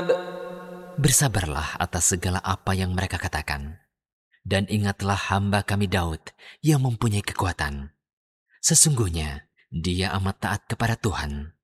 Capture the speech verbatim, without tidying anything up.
Bersabarlah atas segala apa yang mereka katakan. Dan ingatlah hamba kami Daud yang mempunyai kekuatan. Sesungguhnya dia amat taat kepada Tuhan.